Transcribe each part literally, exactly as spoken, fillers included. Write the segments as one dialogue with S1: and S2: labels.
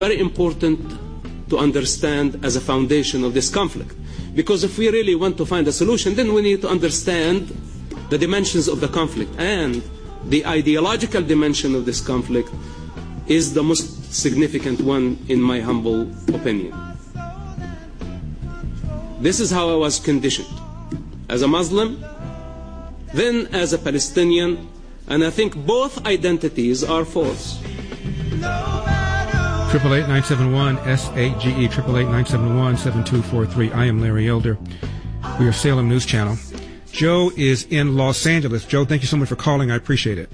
S1: very important to understand as a foundation of this conflict. Because if we really want to find a solution, then we need to understand the dimensions of the conflict. And the ideological dimension of this conflict is the most significant one, in my humble opinion. This is how I was conditioned, as a Muslim, then as a Palestinian, and I think both identities are false.
S2: Triple eight nine seven one S A G E triple eight nine seven one seven two four three. I am Larry Elder. We are Salem News Channel. Joe is in Los Angeles. Joe, thank you so much for calling. I appreciate it.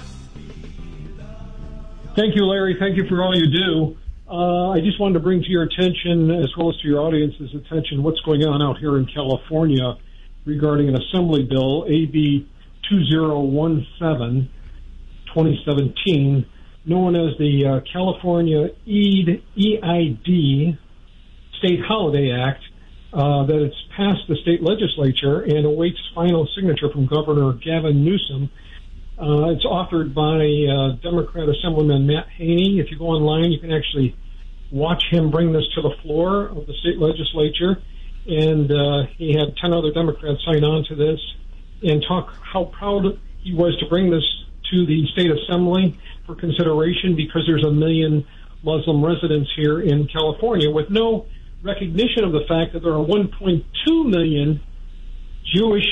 S3: Thank you, Larry. Thank you for all you do. Uh, I just wanted to bring to your attention, as well as to your audience's attention, what's going on out here in California regarding an assembly bill, A B two thousand seventeen, twenty seventeen, known as the uh, California E I D State Holiday Act, uh, that it's passed the state legislature and awaits final signature from Governor Gavin Newsom. Uh, it's authored by uh, Democrat Assemblyman Matt Haney. If you go online, you can actually watch him bring this to the floor of the state legislature. And uh, he had ten other Democrats sign on to this and talk how proud he was to bring this to the state assembly for consideration, because there's a million Muslim residents here in California with no recognition of the fact that there are one point two million Jewish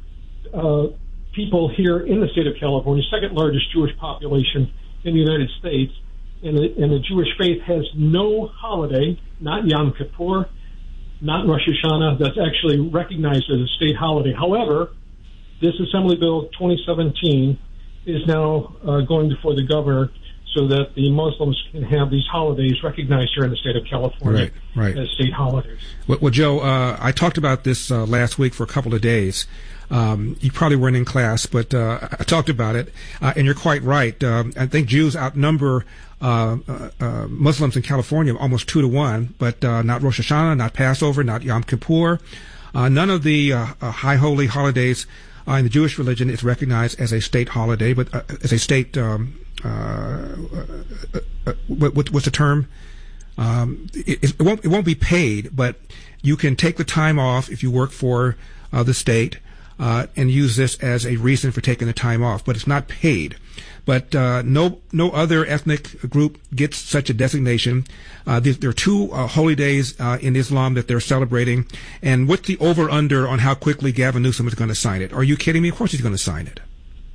S3: uh, people here in the state of California, second largest Jewish population in the United States, and the, and the Jewish faith has no holiday, not Yom Kippur, not Rosh Hashanah, that's actually recognized as a state holiday. However, this Assembly Bill twenty seventeen is now uh, going before the governor so that the Muslims can have these holidays recognized here in the state of California
S2: right, right.
S3: as state holidays.
S2: Well, well Joe, uh, I talked about this uh, last week for a couple of days. Um, you probably weren't in class, but uh, I talked about it, uh, and you're quite right. Um, I think Jews outnumber uh, uh, uh, Muslims in California almost two to one, but uh, not Rosh Hashanah, not Passover, not Yom Kippur. Uh, none of the uh, uh, high holy holidays uh, in the Jewish religion is recognized as a state holiday, but uh, as a state, um, uh, uh, uh, what, what's the term? Um, it, it won't it won't be paid, but you can take the time off if you work for uh, the state. Uh, and use this as a reason for taking the time off, but it's not paid. But uh, no no other ethnic group gets such a designation. Uh, there, there are two uh, holy days uh, in Islam that they're celebrating. And what's the over-under on how quickly Gavin Newsom is going to sign it? Are you kidding me? Of course he's going to sign it.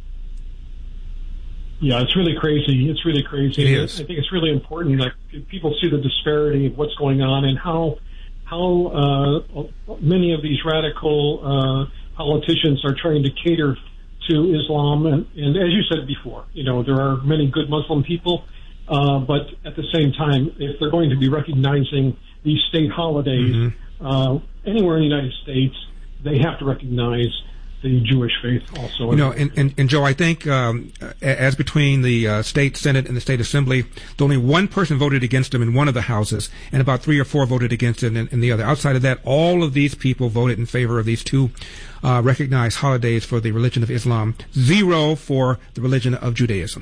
S3: Yeah, it's really crazy. It's really crazy.
S2: It is.
S3: I think it's really important that people see the disparity of what's going on and how how uh, many of these radical uh politicians are trying to cater to Islam, and, and as you said before, you know, there are many good Muslim people, uh, but at the same time, if they're going to be recognizing these state holidays mm-hmm. uh, anywhere in the United States, they have to recognize the Jewish faith also.
S2: You know, and, and, and Joe, I think um, as between the uh, state Senate and the state Assembly, only one person voted against him in one of the houses, and about three or four voted against him in, in the other. Outside of that, all of these people voted in favor of these two uh, recognized holidays for the religion of Islam, zero for the religion of Judaism.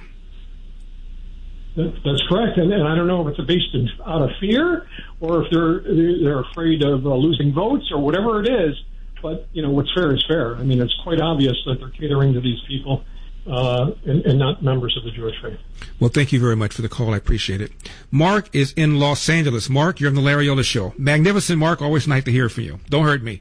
S3: That's correct, and, and I don't know if it's based in, out of fear or if they're they're afraid of uh, losing votes or whatever it is. But, you know, what's fair is fair. I mean, it's quite obvious that they're catering to these people uh, and, and not members of the Jewish faith.
S2: Well, thank you very much for the call. I appreciate it. Mark is in Los Angeles. Mark, you're on the Larry Elder Show. Magnificent, Mark. Always nice to hear from you. Don't hurt me.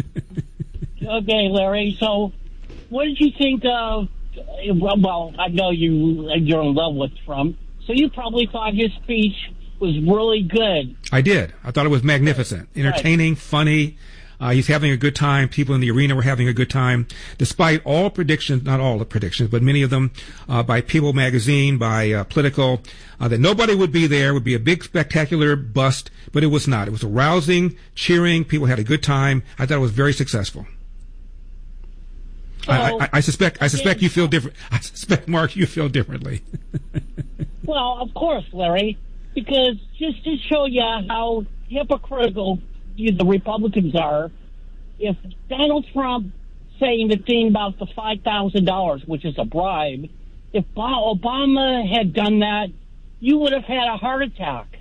S4: Okay, Larry. So what did you think of, well, I know you, you're in love with Trump, so you probably thought his speech was really good.
S2: I did. I thought it was magnificent, entertaining, right. funny. Uh, he's having a good time. People in the arena were having a good time, despite all predictions, not all the predictions, but many of them uh, by People magazine, by uh, Politico, uh, that nobody would be there, would be a big spectacular bust, but it was not. It was arousing, cheering. People had a good time. I thought it was very successful. So, I, I, I suspect. I suspect you feel different. I suspect, Mark, you feel differently.
S4: Well, of course, Larry, because just to show you how hypocritical the Republicans are, if Donald Trump saying the thing about the five thousand dollars, which is a bribe, if Obama had done that, you would have had a heart attack.